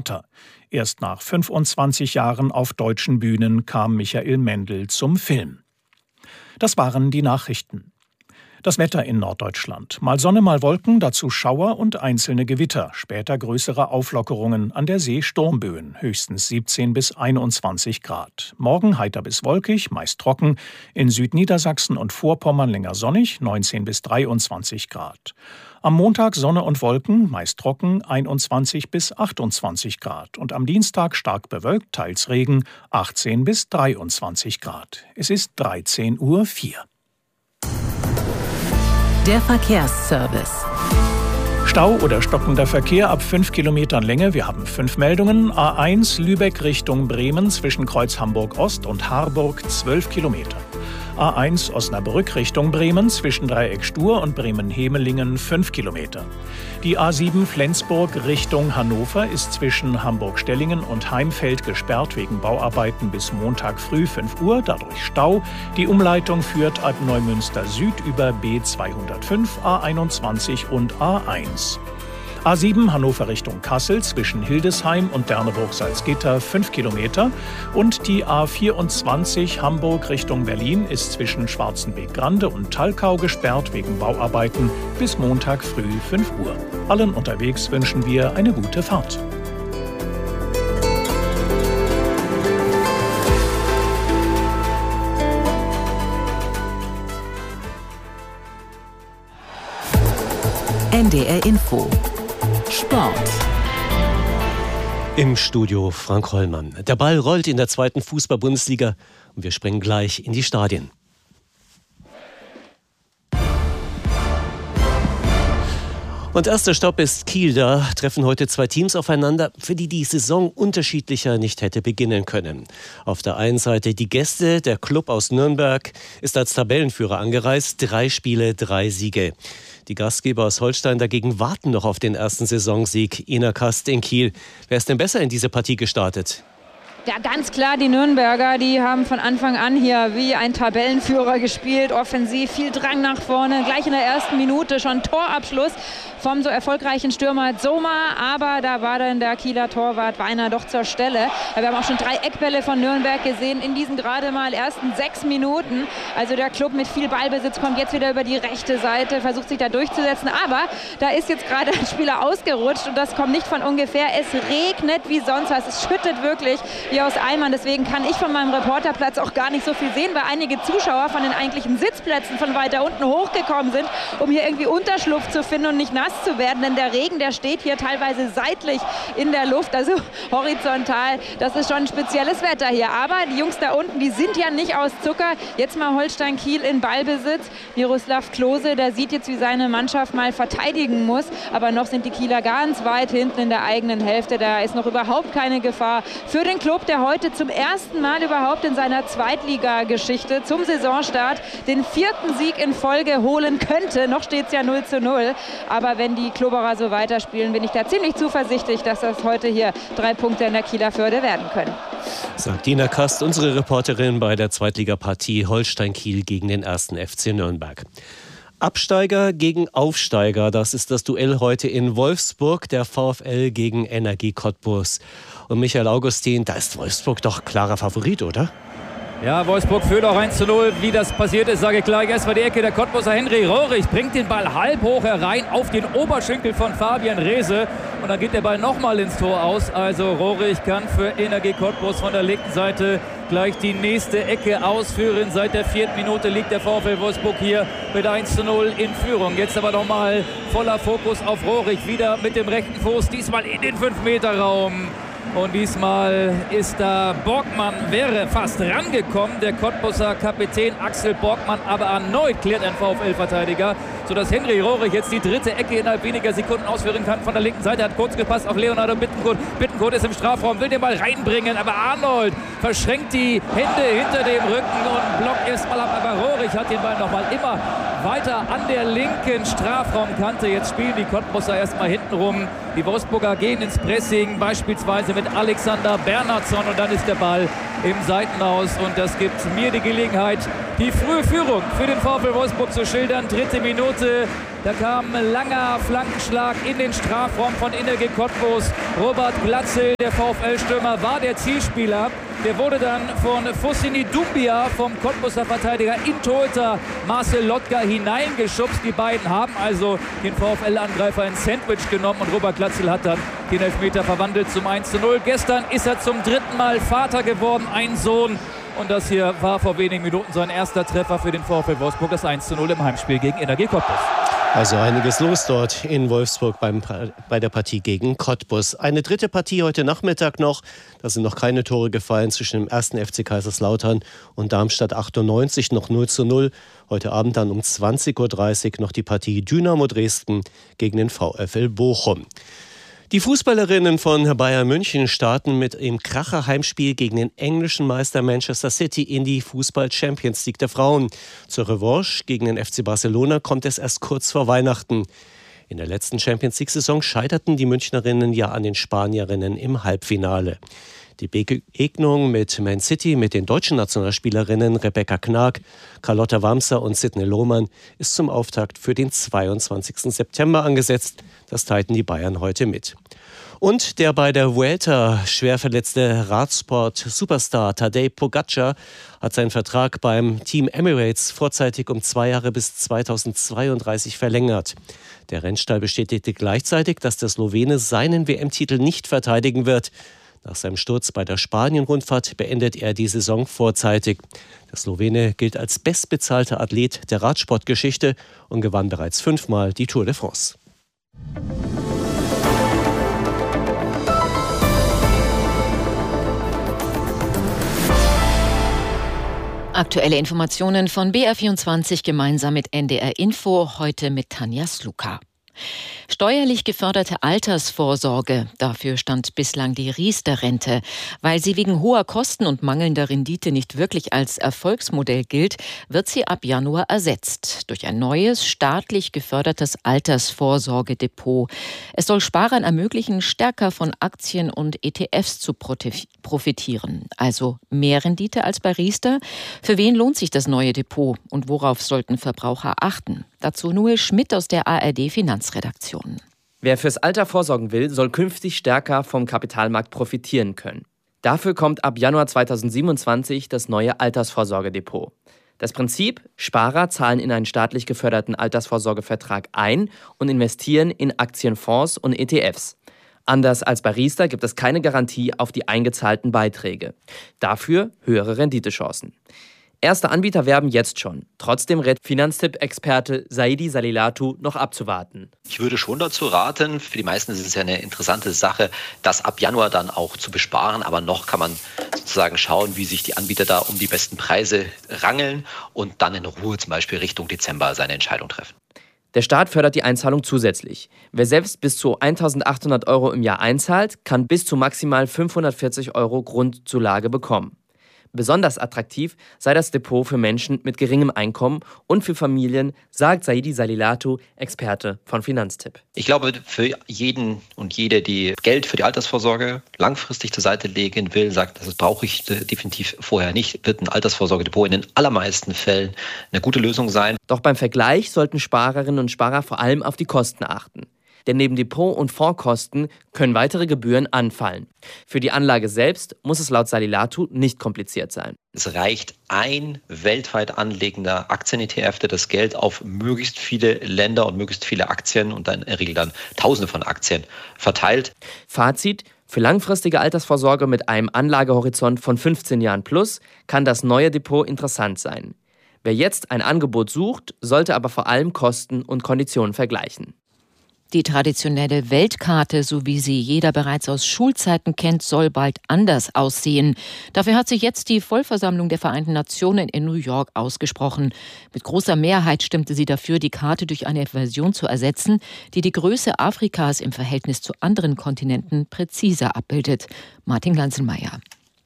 weiter. Erst nach 25 Jahren auf deutschen Bühnen kam Michael Mendl zum Film. Das waren die Nachrichten. Das Wetter in Norddeutschland. Mal Sonne, mal Wolken, dazu Schauer und einzelne Gewitter. Später größere Auflockerungen, an der See Sturmböen, höchstens 17 bis 21 Grad. Morgen heiter bis wolkig, meist trocken. In Südniedersachsen und Vorpommern länger sonnig, 19 bis 23 Grad. Am Montag Sonne und Wolken, meist trocken, 21 bis 28 Grad. Und am Dienstag stark bewölkt, teils Regen, 18 bis 23 Grad. Es ist 13:04 Uhr. Der Verkehrsservice. Stau oder stockender Verkehr ab 5 Kilometern Länge. Wir haben 5 Meldungen. A1 Lübeck Richtung Bremen zwischen Kreuz Hamburg-Ost und Harburg 12 Kilometer. A1 Osnabrück Richtung Bremen zwischen Dreieck Stur und Bremen-Hemelingen 5 Kilometer. Die A7 Flensburg Richtung Hannover ist zwischen Hamburg-Stellingen und Heimfeld gesperrt wegen Bauarbeiten bis Montag früh 5 Uhr, dadurch Stau. Die Umleitung führt ab Neumünster Süd über B205, A21 und A1. A7 Hannover Richtung Kassel zwischen Hildesheim und Derneburg-Salzgitter 5 Kilometer und die A24 Hamburg Richtung Berlin ist zwischen Schwarzenbeek-Grande und Talkau gesperrt wegen Bauarbeiten bis Montag früh 5 Uhr. Allen unterwegs wünschen wir eine gute Fahrt. NDR Info Sport. Im Studio Frank Hollmann. Der Ball rollt in der 2. Fußball-Bundesliga und wir springen gleich in die Stadien. Und erster Stopp ist Kiel. Da treffen heute 2 Teams aufeinander, für die die Saison unterschiedlicher nicht hätte beginnen können. Auf der einen Seite die Gäste, der Club aus Nürnberg ist als Tabellenführer angereist. 3 Spiele, 3 Siege. Die Gastgeber aus Holstein dagegen warten noch auf den ersten Saisonsieg. Ina Kast in Kiel. Wer ist denn besser in diese Partie gestartet? Ja, ganz klar, die Nürnberger, die haben von Anfang an hier wie ein Tabellenführer gespielt, offensiv, viel Drang nach vorne, gleich in der ersten Minute schon Torabschluss vom so erfolgreichen Stürmer Zoma, aber da war dann der Kieler Torwart Weiner doch zur Stelle. Wir haben auch schon 3 Eckbälle von Nürnberg gesehen in diesen gerade mal ersten 6 Minuten. Also der Club mit viel Ballbesitz kommt jetzt wieder über die rechte Seite, versucht sich da durchzusetzen, aber da ist jetzt gerade ein Spieler ausgerutscht und das kommt nicht von ungefähr. Es regnet wie sonst was, es schüttet wirklich wie aus Eimern, deswegen kann ich von meinem Reporterplatz auch gar nicht so viel sehen, weil einige Zuschauer von den eigentlichen Sitzplätzen von weiter unten hochgekommen sind, um hier irgendwie Unterschlupf zu finden und nicht nass zu werden, denn der Regen, der steht hier teilweise seitlich in der Luft, also horizontal. Das ist schon ein spezielles Wetter hier, aber die Jungs da unten, die sind ja nicht aus Zucker. Jetzt mal Holstein Kiel in Ballbesitz. Miroslav Klose, der sieht jetzt, wie seine Mannschaft mal verteidigen muss, aber noch sind die Kieler ganz weit hinten in der eigenen Hälfte. Da ist noch überhaupt keine Gefahr für den Club, der heute zum ersten Mal überhaupt in seiner Zweitligageschichte zum Saisonstart den 4. Sieg in Folge holen könnte. Noch steht es ja 0:0, aber wenn die Klubberer so weiterspielen, bin ich da ziemlich zuversichtlich, dass das heute hier 3 Punkte in der Kieler Förde werden können. Sagt Ina Kast, unsere Reporterin bei der Zweitligapartie Holstein-Kiel gegen den 1. FC Nürnberg. Absteiger gegen Aufsteiger, das ist das Duell heute in Wolfsburg, der VfL gegen Energie Cottbus. Und Michael Augustin, da ist Wolfsburg doch klarer Favorit, oder? Ja, Wolfsburg führt auch 1:0. Wie das passiert ist, sage ich gleich. Erst mal die Ecke der Cottbuser Henry Rohrig bringt den Ball halb hoch herein auf den Oberschenkel von Fabian Reese. Und dann geht der Ball nochmal ins Tor aus. Also Rohrig kann für Energie Cottbus von der linken Seite gleich die nächste Ecke ausführen. Seit der 4. Minute liegt der VfL Wolfsburg hier mit 1:0 in Führung. Jetzt aber nochmal voller Fokus auf Rohrig. Wieder mit dem rechten Fuß, diesmal in den 5-Meter-Raum. Und diesmal ist da Borgmann, wäre fast rangekommen. Der Cottbuser Kapitän Axel Borgmann, aber erneut klärt ein VfL-Verteidiger, sodass Henry Rohrig jetzt die 3. Ecke innerhalb weniger Sekunden ausführen kann von der linken Seite. Hat kurz gepasst auf Leonardo Bittencourt. Bittencourt ist im Strafraum, will den Ball reinbringen, aber Arnold verschränkt die Hände hinter dem Rücken und blockt erstmal ab. Aber Rohrig hat den Ball nochmal immer weiter an der linken Strafraumkante. Jetzt spielen die Cottbuser erstmal hinten rum. Die Wolfsburger gehen ins Pressing, beispielsweise mit Alexander Bernhardsson, und dann ist der Ball im Seitenhaus. Und das gibt mir die Gelegenheit, die frühe Führung für den VfL Wolfsburg zu schildern. 3. Minute, da kam ein langer Flankenschlag in den Strafraum von Energie Cottbus. Robert Glatzel, der VfL-Stürmer, war der Zielspieler. Der wurde dann von Fossini Doumbia vom Cottbuser Verteidiger in Torhüter Marcel Lotka hineingeschubst. Die beiden haben also den VfL-Angreifer ins Sandwich genommen und Robert Glatzel hat dann den Elfmeter verwandelt zum 1:0. Gestern ist er zum 3. Mal Vater geworden, ein Sohn. Und das hier war vor wenigen Minuten sein erster Treffer für den VfL Wolfsburg, das 1:0 im Heimspiel gegen Energie Cottbus. Also einiges los dort in Wolfsburg bei der Partie gegen Cottbus. Eine dritte Partie heute Nachmittag noch. Da sind noch keine Tore gefallen zwischen dem 1. FC Kaiserslautern und Darmstadt 98, noch 0:0. Heute Abend dann um 20:30 Uhr noch die Partie Dynamo Dresden gegen den VfL Bochum. Die Fußballerinnen von Bayern München starten mit dem Kracher-Heimspiel gegen den englischen Meister Manchester City in die Fußball-Champions League der Frauen. Zur Revanche gegen den FC Barcelona kommt es erst kurz vor Weihnachten. In der letzten Champions League-Saison scheiterten die Münchnerinnen ja an den Spanierinnen im Halbfinale. Die Begegnung mit Man City mit den deutschen Nationalspielerinnen Rebecca Knag, Carlotta Wamser und Sidney Lohmann ist zum Auftakt für den 22. September angesetzt. Das teilten die Bayern heute mit. Und der bei der Vuelta schwer verletzte Radsport-Superstar Tadej Pogačar hat seinen Vertrag beim Team Emirates vorzeitig um 2 Jahre bis 2032 verlängert. Der Rennstall bestätigte gleichzeitig, dass der Slowene seinen WM-Titel nicht verteidigen wird. Nach seinem Sturz bei der Spanien-Rundfahrt beendet er die Saison vorzeitig. Der Slowene gilt als bestbezahlter Athlet der Radsportgeschichte und gewann bereits 5-mal die Tour de France. Aktuelle Informationen von BR24 gemeinsam mit NDR Info, heute mit Tanja Sluka. Steuerlich geförderte Altersvorsorge, dafür stand bislang die Riester-Rente. Weil sie wegen hoher Kosten und mangelnder Rendite nicht wirklich als Erfolgsmodell gilt, wird sie ab Januar ersetzt durch ein neues, staatlich gefördertes Altersvorsorgedepot. Es soll Sparern ermöglichen, stärker von Aktien und ETFs zu profitieren. Also mehr Rendite als bei Riester. Für wen lohnt sich das neue Depot und worauf sollten Verbraucher achten? Dazu Noel Schmidt aus der ARD Finanzredaktion. Wer fürs Alter vorsorgen will, soll künftig stärker vom Kapitalmarkt profitieren können. Dafür kommt ab Januar 2027 das neue Altersvorsorgedepot. Das Prinzip: Sparer zahlen in einen staatlich geförderten Altersvorsorgevertrag ein und investieren in Aktienfonds und ETFs. Anders als bei Riester gibt es keine Garantie auf die eingezahlten Beiträge. Dafür höhere Renditechancen. Erste Anbieter werben jetzt schon. Trotzdem rät Finanztipp-Experte Saidi Salilatu noch abzuwarten. Ich würde schon dazu raten, für die meisten ist es ja eine interessante Sache, das ab Januar dann auch zu besparen. Aber noch kann man sozusagen schauen, wie sich die Anbieter da um die besten Preise rangeln und dann in Ruhe zum Beispiel Richtung Dezember seine Entscheidung treffen. Der Staat fördert die Einzahlung zusätzlich. Wer selbst bis zu 1.800 € im Jahr einzahlt, kann bis zu maximal 540 € Grundzulage bekommen. Besonders attraktiv sei das Depot für Menschen mit geringem Einkommen und für Familien, sagt Saidi Salilatu, Experte von Finanztipp. Ich glaube, für jeden und jede, die Geld für die Altersvorsorge langfristig zur Seite legen will, sagt, das brauche ich definitiv vorher nicht, wird ein Altersvorsorgedepot in den allermeisten Fällen eine gute Lösung sein. Doch beim Vergleich sollten Sparerinnen und Sparer vor allem auf die Kosten achten. Denn neben Depot- und Fondskosten können weitere Gebühren anfallen. Für die Anlage selbst muss es laut Salilatu nicht kompliziert sein. Es reicht ein weltweit anlegender Aktien-ETF, der das Geld auf möglichst viele Länder und möglichst viele Aktien und dann in der Regel dann Tausende von Aktien verteilt. Fazit: Für langfristige Altersvorsorge mit einem Anlagehorizont von 15 Jahren plus kann das neue Depot interessant sein. Wer jetzt ein Angebot sucht, sollte aber vor allem Kosten und Konditionen vergleichen. Die traditionelle Weltkarte, so wie sie jeder bereits aus Schulzeiten kennt, soll bald anders aussehen. Dafür hat sich jetzt die Vollversammlung der Vereinten Nationen in New York ausgesprochen. Mit großer Mehrheit stimmte sie dafür, die Karte durch eine Version zu ersetzen, die die Größe Afrikas im Verhältnis zu anderen Kontinenten präziser abbildet. Martin Glanzenmeier.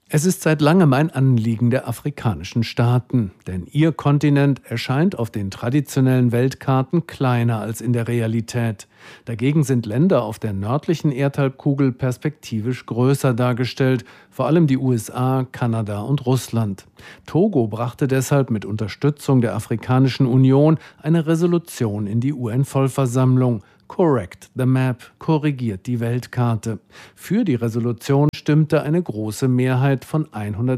Es ist seit langem ein Anliegen der afrikanischen Staaten, denn ihr Kontinent erscheint auf den traditionellen Weltkarten kleiner als in der Realität. Dagegen sind Länder auf der nördlichen Erdhalbkugel perspektivisch größer dargestellt, vor allem die USA, Kanada und Russland. Togo brachte deshalb mit Unterstützung der Afrikanischen Union eine Resolution in die UN-Vollversammlung. Correct the Map, korrigiert die Weltkarte. Für die Resolution stimmte eine große Mehrheit von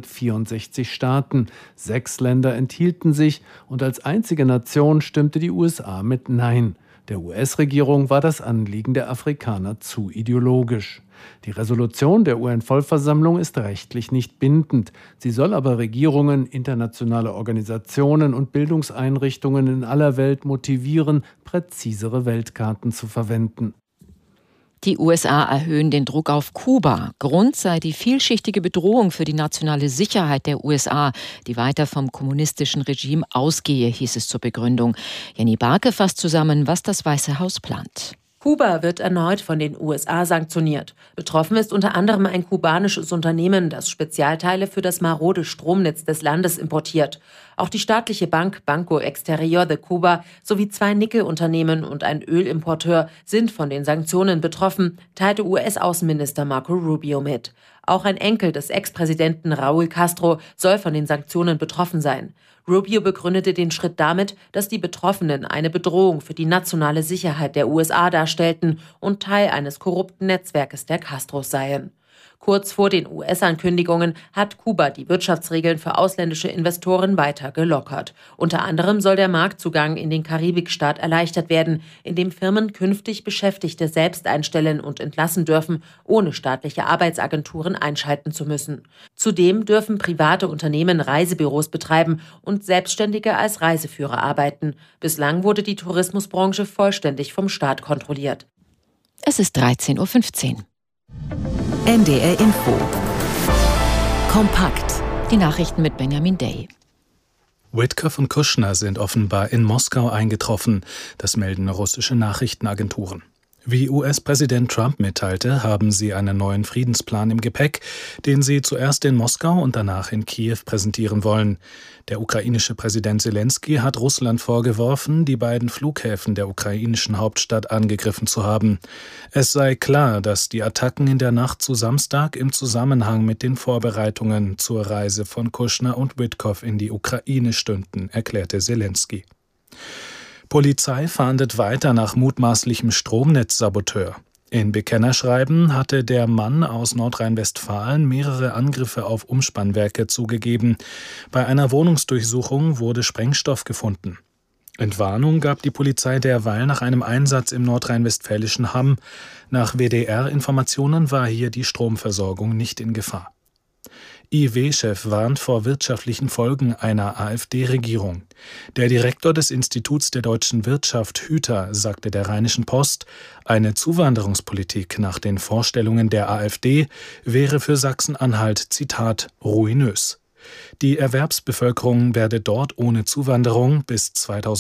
164 Staaten. 6 Länder enthielten sich und als einzige Nation stimmte die USA mit Nein. Der US-Regierung war das Anliegen der Afrikaner zu ideologisch. Die Resolution der UN-Vollversammlung ist rechtlich nicht bindend. Sie soll aber Regierungen, internationale Organisationen und Bildungseinrichtungen in aller Welt motivieren, präzisere Weltkarten zu verwenden. Die USA erhöhen den Druck auf Kuba. Grund sei die vielschichtige Bedrohung für die nationale Sicherheit der USA, die weiter vom kommunistischen Regime ausgehe, hieß es zur Begründung. Jenny Barke fasst zusammen, was das Weiße Haus plant. Kuba wird erneut von den USA sanktioniert. Betroffen ist unter anderem ein kubanisches Unternehmen, das Spezialteile für das marode Stromnetz des Landes importiert. Auch die staatliche Bank Banco Exterior de Cuba sowie 2 Nickelunternehmen und ein Ölimporteur sind von den Sanktionen betroffen, teilte US-Außenminister Marco Rubio mit. Auch ein Enkel des Ex-Präsidenten Raúl Castro soll von den Sanktionen betroffen sein. Rubio begründete den Schritt damit, dass die Betroffenen eine Bedrohung für die nationale Sicherheit der USA darstellten und Teil eines korrupten Netzwerkes der Castros seien. Kurz vor den US-Ankündigungen hat Kuba die Wirtschaftsregeln für ausländische Investoren weiter gelockert. Unter anderem soll der Marktzugang in den Karibikstaat erleichtert werden, indem Firmen künftig Beschäftigte selbst einstellen und entlassen dürfen, ohne staatliche Arbeitsagenturen einschalten zu müssen. Zudem dürfen private Unternehmen Reisebüros betreiben und Selbstständige als Reiseführer arbeiten. Bislang wurde die Tourismusbranche vollständig vom Staat kontrolliert. Es ist 13:15 Uhr. NDR Info. Kompakt. Die Nachrichten mit Benjamin Day. Witkoff und Kushner sind offenbar in Moskau eingetroffen, das melden russische Nachrichtenagenturen. Wie US-Präsident Trump mitteilte, haben sie einen neuen Friedensplan im Gepäck, den sie zuerst in Moskau und danach in Kiew präsentieren wollen. Der ukrainische Präsident Selenskyj hat Russland vorgeworfen, die beiden Flughäfen der ukrainischen Hauptstadt angegriffen zu haben. Es sei klar, dass die Attacken in der Nacht zu Samstag im Zusammenhang mit den Vorbereitungen zur Reise von Kushner und Witkoff in die Ukraine stünden, erklärte Selenskyj. Polizei fahndet weiter nach mutmaßlichem Stromnetzsaboteur. In Bekennerschreiben hatte der Mann aus Nordrhein-Westfalen mehrere Angriffe auf Umspannwerke zugegeben. Bei einer Wohnungsdurchsuchung wurde Sprengstoff gefunden. Entwarnung gab die Polizei derweil nach einem Einsatz im nordrhein-westfälischen Hamm. Nach WDR-Informationen war hier die Stromversorgung nicht in Gefahr. IW-Chef warnt vor wirtschaftlichen Folgen einer AfD-Regierung. Der Direktor des Instituts der deutschen Wirtschaft, Hüter, sagte der Rheinischen Post, eine Zuwanderungspolitik nach den Vorstellungen der AfD wäre für Sachsen-Anhalt, Zitat, ruinös. Die Erwerbsbevölkerung werde dort ohne Zuwanderung bis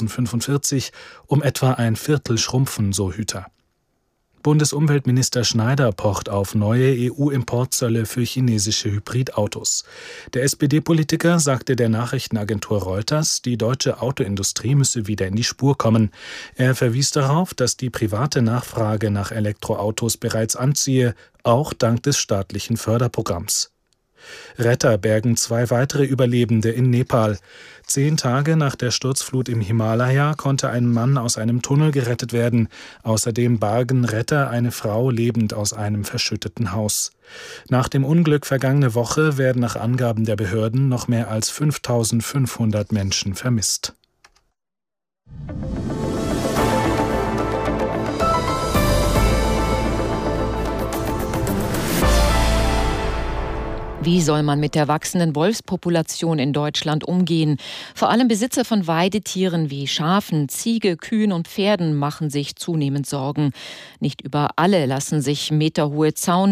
2045 um etwa ein Viertel schrumpfen, so Hüter. Bundesumweltminister Schneider pocht auf neue EU-Importzölle für chinesische Hybridautos. Der SPD-Politiker sagte der Nachrichtenagentur Reuters, die deutsche Autoindustrie müsse wieder in die Spur kommen. Er verwies darauf, dass die private Nachfrage nach Elektroautos bereits anziehe, auch dank des staatlichen Förderprogramms. Retter bergen 2 weitere Überlebende in Nepal. 10 Tage nach der Sturzflut im Himalaya konnte ein Mann aus einem Tunnel gerettet werden. Außerdem bargen Retter eine Frau lebend aus einem verschütteten Haus. Nach dem Unglück vergangene Woche werden nach Angaben der Behörden noch mehr als 5.500 Menschen vermisst. Wie soll man mit der wachsenden Wolfspopulation in Deutschland umgehen? Vor allem Besitzer von Weidetieren wie Schafen, Ziege, Kühen und Pferden machen sich zunehmend Sorgen. Nicht über alle lassen sich meterhohe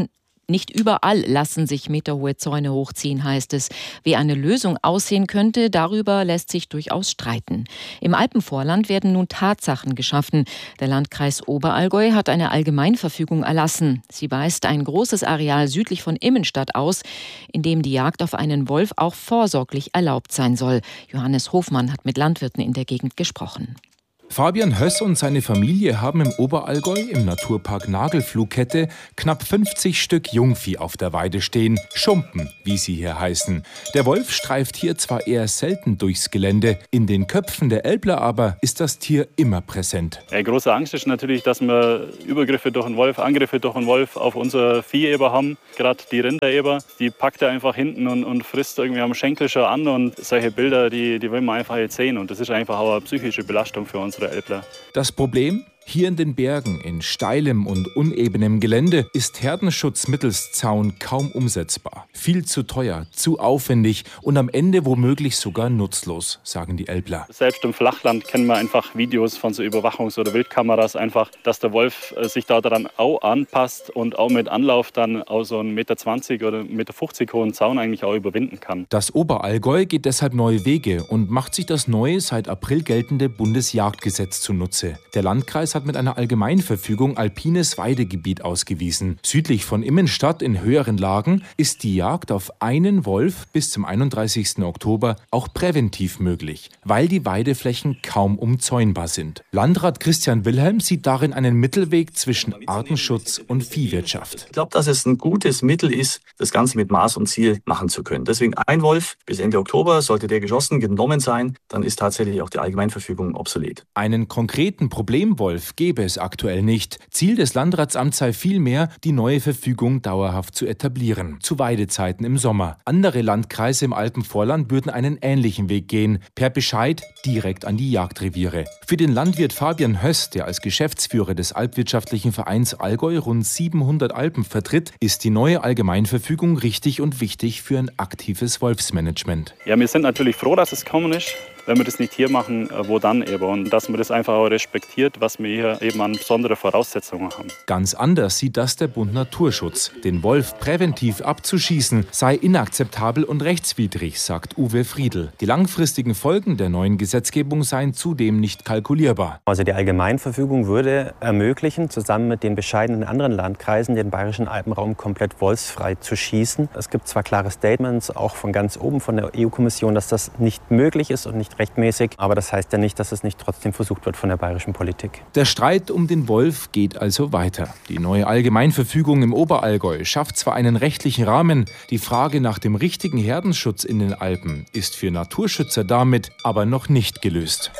Nicht überall lassen sich meterhohe Zäune hochziehen, heißt es. Wie eine Lösung aussehen könnte, darüber lässt sich durchaus streiten. Im Alpenvorland werden nun Tatsachen geschaffen. Der Landkreis Oberallgäu hat eine Allgemeinverfügung erlassen. Sie weist ein großes Areal südlich von Immenstadt aus, in dem die Jagd auf einen Wolf auch vorsorglich erlaubt sein soll. Johannes Hofmann hat mit Landwirten in der Gegend gesprochen. Fabian Höss und seine Familie haben im Oberallgäu im Naturpark Nagelfluhkette knapp 50 Stück Jungvieh auf der Weide stehen. Schumpen, wie sie hier heißen. Der Wolf streift hier zwar eher selten durchs Gelände, in den Köpfen der Älpler aber ist das Tier immer präsent. Große Angst ist natürlich, dass wir Übergriffe durch einen Wolf, Angriffe durch einen Wolf auf unser Vieheber haben. Gerade die Rindereber, die packt er einfach hinten und frisst irgendwie am Schenkel schon an. Und solche Bilder, die will man einfach jetzt sehen. Und das ist einfach auch eine psychische Belastung für uns. Das Problem? Hier in den Bergen, in steilem und unebenem Gelände, ist Herdenschutz mittels Zaun kaum umsetzbar. Viel zu teuer, zu aufwendig und am Ende womöglich sogar nutzlos, sagen die Älpler. Selbst im Flachland kennen wir einfach Videos von so Überwachungs- oder Wildkameras, einfach, dass der Wolf sich da daran auch anpasst und auch mit Anlauf dann auch so einen 1,20 m oder 1,50 m hohen Zaun eigentlich auch überwinden kann. Das Oberallgäu geht deshalb neue Wege und macht sich das neue, seit April geltende Bundesjagdgesetz zunutze. Der Landkreis hat mit einer Allgemeinverfügung alpines Weidegebiet ausgewiesen. Südlich von Immenstadt in höheren Lagen ist die Jagd auf einen Wolf bis zum 31. Oktober auch präventiv möglich, weil die Weideflächen kaum umzäunbar sind. Landrat Christian Wilhelm sieht darin einen Mittelweg zwischen Artenschutz und Viehwirtschaft. Ich glaube, dass es ein gutes Mittel ist, das Ganze mit Maß und Ziel machen zu können. Deswegen ein Wolf bis Ende Oktober, sollte der geschossen, genommen sein, dann ist tatsächlich auch die Allgemeinverfügung obsolet. Einen konkreten Problemwolf gäbe es aktuell nicht. Ziel des Landratsamts sei vielmehr, die neue Verfügung dauerhaft zu etablieren. Zu Weidezeiten im Sommer. Andere Landkreise im Alpenvorland würden einen ähnlichen Weg gehen. Per Bescheid direkt an die Jagdreviere. Für den Landwirt Fabian Höss, der als Geschäftsführer des Alpwirtschaftlichen Vereins Allgäu rund 700 Alpen vertritt, ist die neue Allgemeinverfügung richtig und wichtig für ein aktives Wolfsmanagement. Ja, wir sind natürlich froh, dass es kommen ist. Wenn wir das nicht hier machen, wo dann eben? Und dass man das einfach auch respektiert, was wir hier eben an besondere Voraussetzungen haben. Ganz anders sieht das der Bund Naturschutz. Den Wolf präventiv abzuschießen sei inakzeptabel und rechtswidrig, sagt Uwe Friedl. Die langfristigen Folgen der neuen Gesetzgebung seien zudem nicht kalkulierbar. Also die Allgemeinverfügung würde ermöglichen, zusammen mit den bescheidenen anderen Landkreisen den bayerischen Alpenraum komplett wolfsfrei zu schießen. Es gibt zwar klare Statements, auch von ganz oben von der EU-Kommission, dass das nicht möglich ist und nicht rechtmäßig. Aber das heißt ja nicht, dass es nicht trotzdem versucht wird von der bayerischen Politik. Der Streit um den Wolf geht also weiter. Die neue Allgemeinverfügung im Oberallgäu schafft zwar einen rechtlichen Rahmen, die Frage nach dem richtigen Herdenschutz in den Alpen ist für Naturschützer damit aber noch nicht gelöst.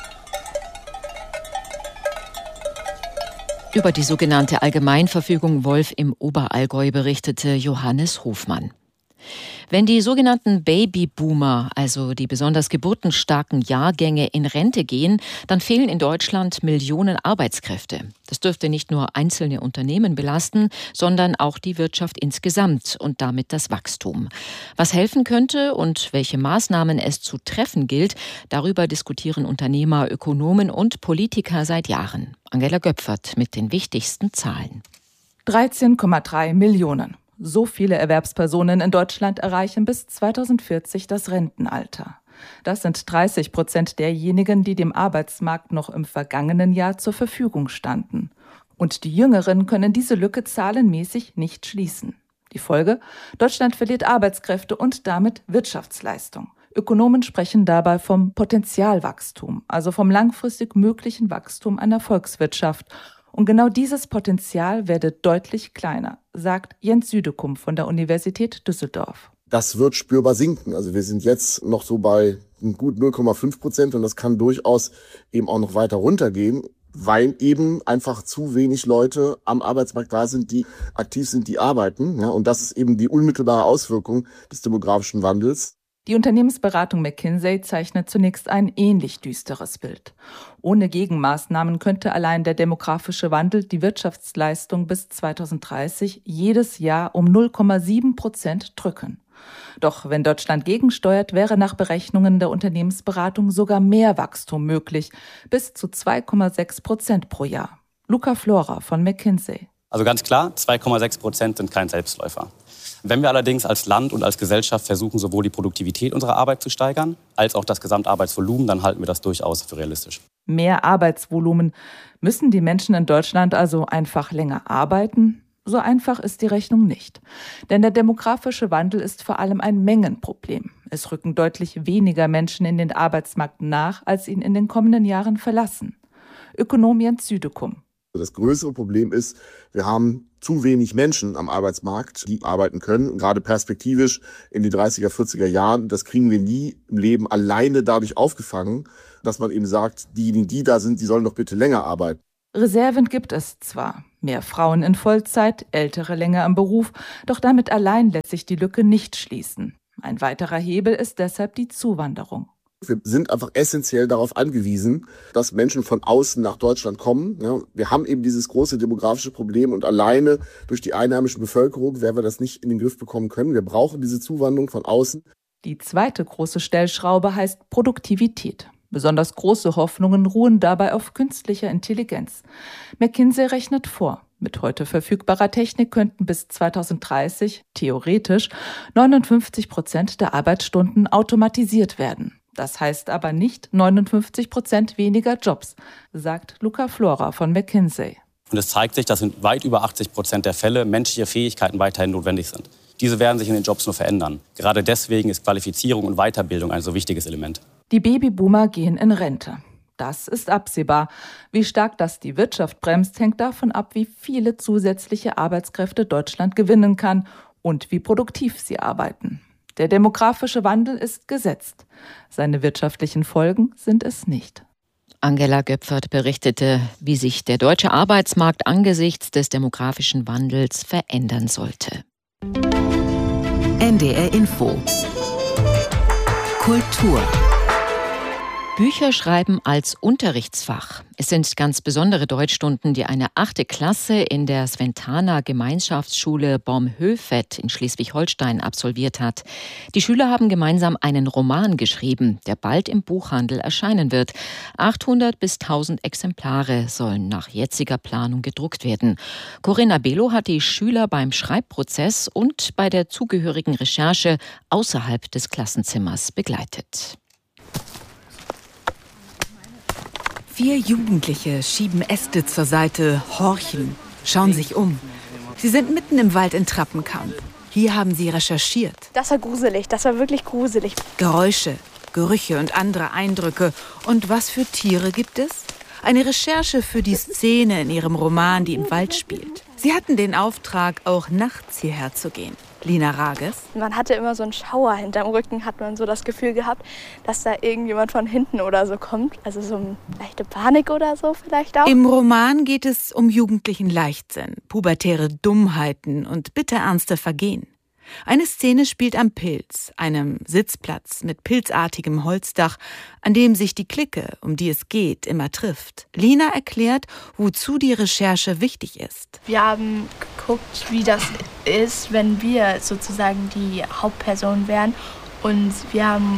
Über die sogenannte Allgemeinverfügung Wolf im Oberallgäu berichtete Johannes Hofmann. Wenn die sogenannten Babyboomer, also die besonders geburtenstarken Jahrgänge, in Rente gehen, dann fehlen in Deutschland Millionen Arbeitskräfte. Das dürfte nicht nur einzelne Unternehmen belasten, sondern auch die Wirtschaft insgesamt und damit das Wachstum. Was helfen könnte und welche Maßnahmen es zu treffen gilt, darüber diskutieren Unternehmer, Ökonomen und Politiker seit Jahren. Angela Göpfert mit den wichtigsten Zahlen. 13,3 Millionen. So viele Erwerbspersonen in Deutschland erreichen bis 2040 das Rentenalter. Das sind 30% derjenigen, die dem Arbeitsmarkt noch im vergangenen Jahr zur Verfügung standen. Und die Jüngeren können diese Lücke zahlenmäßig nicht schließen. Die Folge? Deutschland verliert Arbeitskräfte und damit Wirtschaftsleistung. Ökonomen sprechen dabei vom Potentialwachstum, also vom langfristig möglichen Wachstum einer Volkswirtschaft. Und genau dieses Potenzial werde deutlich kleiner, sagt Jens Südekum von der Universität Düsseldorf. Das wird spürbar sinken. Also wir sind jetzt noch so bei gut 0,5% und das kann durchaus eben auch noch weiter runtergehen, weil eben einfach zu wenig Leute am Arbeitsmarkt da sind, die aktiv sind, die arbeiten. Ja, und das ist eben die unmittelbare Auswirkung des demografischen Wandels. Die Unternehmensberatung McKinsey zeichnet zunächst ein ähnlich düsteres Bild. Ohne Gegenmaßnahmen könnte allein der demografische Wandel die Wirtschaftsleistung bis 2030 jedes Jahr um 0,7% drücken. Doch wenn Deutschland gegensteuert, wäre nach Berechnungen der Unternehmensberatung sogar mehr Wachstum möglich, bis zu 2,6% pro Jahr. Luca Flora von McKinsey. Also ganz klar, 2,6% sind kein Selbstläufer. Wenn wir allerdings als Land und als Gesellschaft versuchen, sowohl die Produktivität unserer Arbeit zu steigern, als auch das Gesamtarbeitsvolumen, dann halten wir das durchaus für realistisch. Mehr Arbeitsvolumen. Müssen die Menschen in Deutschland also einfach länger arbeiten? So einfach ist die Rechnung nicht. Denn der demografische Wandel ist vor allem ein Mengenproblem. Es rücken deutlich weniger Menschen in den Arbeitsmarkt nach, als ihn in den kommenden Jahren verlassen. Ökonom Jens Südekum. Das größere Problem ist, wir haben zu wenig Menschen am Arbeitsmarkt, die arbeiten können. Gerade perspektivisch in den 30er, 40er Jahren, das kriegen wir nie im Leben alleine dadurch aufgefangen, dass man eben sagt, diejenigen, die da sind, die sollen doch bitte länger arbeiten. Reserven gibt es zwar, mehr Frauen in Vollzeit, Ältere länger im Beruf, doch damit allein lässt sich die Lücke nicht schließen. Ein weiterer Hebel ist deshalb die Zuwanderung. Wir sind einfach essentiell darauf angewiesen, dass Menschen von außen nach Deutschland kommen. Ja, wir haben eben dieses große demografische Problem und alleine durch die einheimische Bevölkerung werden wir das nicht in den Griff bekommen können. Wir brauchen diese Zuwanderung von außen. Die zweite große Stellschraube heißt Produktivität. Besonders große Hoffnungen ruhen dabei auf künstlicher Intelligenz. McKinsey rechnet vor. Mit heute verfügbarer Technik könnten bis 2030 theoretisch 59% der Arbeitsstunden automatisiert werden. Das heißt aber nicht 59% weniger Jobs, sagt Luca Flora von McKinsey. Und es zeigt sich, dass in weit über 80% der Fälle menschliche Fähigkeiten weiterhin notwendig sind. Diese werden sich in den Jobs nur verändern. Gerade deswegen ist Qualifizierung und Weiterbildung ein so wichtiges Element. Die Babyboomer gehen in Rente. Das ist absehbar. Wie stark das die Wirtschaft bremst, hängt davon ab, wie viele zusätzliche Arbeitskräfte Deutschland gewinnen kann und wie produktiv sie arbeiten. Der demografische Wandel ist gesetzt. Seine wirtschaftlichen Folgen sind es nicht. Angela Göpfert berichtete, wie sich der deutsche Arbeitsmarkt angesichts des demografischen Wandels verändern sollte. NDR Info. Kultur. Bücher schreiben als Unterrichtsfach. Es sind ganz besondere Deutschstunden, die eine 8. Klasse in der Sventana Gemeinschaftsschule Bormhöved in Schleswig-Holstein absolviert hat. Die Schüler haben gemeinsam einen Roman geschrieben, der bald im Buchhandel erscheinen wird. 800 bis 1000 Exemplare sollen nach jetziger Planung gedruckt werden. Corinna Belo hat die Schüler beim Schreibprozess und bei der zugehörigen Recherche außerhalb des Klassenzimmers begleitet. 4 Jugendliche schieben Äste zur Seite, horchen, schauen sich um. Sie sind mitten im Wald in Trappenkamp. Hier haben sie recherchiert. Das war gruselig, das war wirklich gruselig. Geräusche, Gerüche und andere Eindrücke. Und was für Tiere gibt es? Eine Recherche für die Szene in ihrem Roman, die im Wald spielt. Sie hatten den Auftrag, auch nachts hierher zu gehen. Lina Rages. Man hatte immer so einen Schauer hinterm Rücken, hat man so das Gefühl gehabt, dass da irgendjemand von hinten oder so kommt. Also so eine leichte Panik oder so vielleicht auch. Im Roman geht es um jugendlichen Leichtsinn, pubertäre Dummheiten und bitterernste Vergehen. Eine Szene spielt am Pilz, einem Sitzplatz mit pilzartigem Holzdach, an dem sich die Clique, um die es geht, immer trifft. Lina erklärt, wozu die Recherche wichtig ist. Wir haben geguckt, wie das ist, wenn wir sozusagen die Hauptperson wären, und wir haben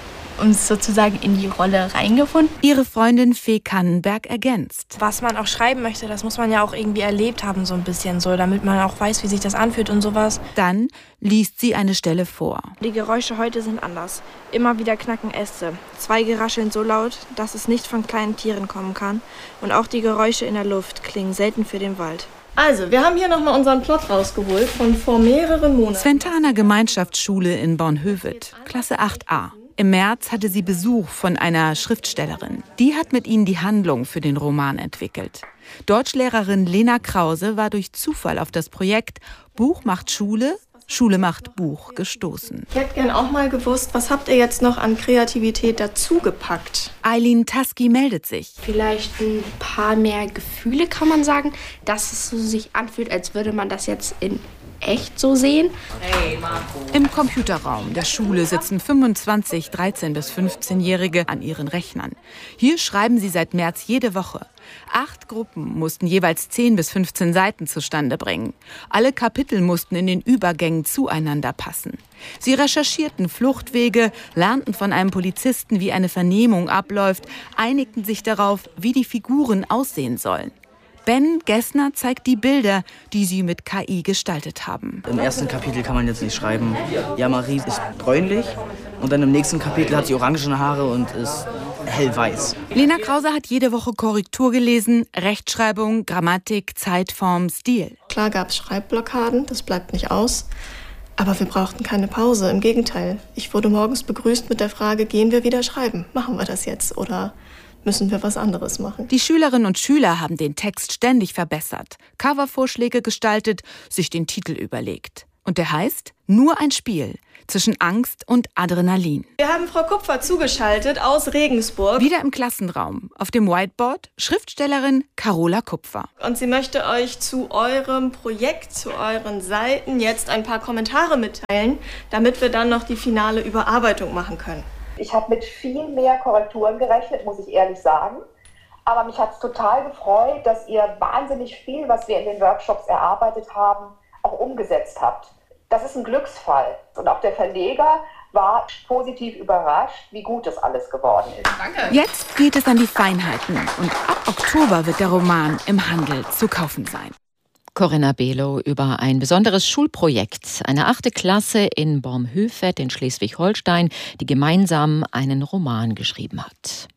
uns sozusagen in die Rolle reingefunden. Ihre Freundin Fee Kannenberg ergänzt. Was man auch schreiben möchte, das muss man ja auch irgendwie erlebt haben, so ein bisschen so, damit man auch weiß, wie sich das anfühlt und sowas. Dann liest sie eine Stelle vor. Die Geräusche heute sind anders. Immer wieder knacken Äste. Zweige rascheln so laut, dass es nicht von kleinen Tieren kommen kann. Und auch die Geräusche in der Luft klingen selten für den Wald. Also, wir haben hier nochmal unseren Plot rausgeholt von vor mehreren Monaten. Sventana Gemeinschaftsschule in Bornhöved, Klasse 8a. Im März hatte sie Besuch von einer Schriftstellerin. Die hat mit ihnen die Handlung für den Roman entwickelt. Deutschlehrerin Lena Krause war durch Zufall auf das Projekt Buch macht Schule, Schule macht Buch gestoßen. Ich hätte gern auch mal gewusst, was habt ihr jetzt noch an Kreativität dazugepackt? Eileen Taski meldet sich. Vielleicht ein paar mehr Gefühle, kann man sagen, dass es so sich anfühlt, als würde man das jetzt in echt so sehen. Hey, Marco. Im Computerraum der Schule sitzen 25 13- bis 15-Jährige an ihren Rechnern. Hier schreiben sie seit März jede Woche. 8 Gruppen mussten jeweils 10 bis 15 Seiten zustande bringen. Alle Kapitel mussten in den Übergängen zueinander passen. Sie recherchierten Fluchtwege, lernten von einem Polizisten, wie eine Vernehmung abläuft, einigten sich darauf, wie die Figuren aussehen sollen. Ben Gessner zeigt die Bilder, die sie mit KI gestaltet haben. Im ersten Kapitel kann man jetzt nicht schreiben, ja, Marie ist bräunlich. Und dann im nächsten Kapitel hat sie orangene Haare und ist hellweiß. Lena Krause hat jede Woche Korrektur gelesen, Rechtschreibung, Grammatik, Zeitform, Stil. Klar gab es Schreibblockaden, das bleibt nicht aus. Aber wir brauchten keine Pause, im Gegenteil. Ich wurde morgens begrüßt mit der Frage, gehen wir wieder schreiben? Machen wir das jetzt oder müssen wir was anderes machen? Die Schülerinnen und Schüler haben den Text ständig verbessert, Covervorschläge gestaltet, sich den Titel überlegt. Und der heißt Nur ein Spiel zwischen Angst und Adrenalin. Wir haben Frau Kupfer zugeschaltet aus Regensburg. Wieder im Klassenraum. Auf dem Whiteboard Schriftstellerin Carola Kupfer. Und sie möchte euch zu eurem Projekt, zu euren Seiten jetzt ein paar Kommentare mitteilen, damit wir dann noch die finale Überarbeitung machen können. Ich habe mit viel mehr Korrekturen gerechnet, muss ich ehrlich sagen. Aber mich hat es total gefreut, dass ihr wahnsinnig viel, was wir in den Workshops erarbeitet haben, auch umgesetzt habt. Das ist ein Glücksfall. Und auch der Verleger war positiv überrascht, wie gut das alles geworden ist. Danke. Jetzt geht es an die Feinheiten. Und ab Oktober wird der Roman im Handel zu kaufen sein. Corinna Below über ein besonderes Schulprojekt. Eine 8. Klasse in Bormhöved in Schleswig-Holstein, die gemeinsam einen Roman geschrieben hat.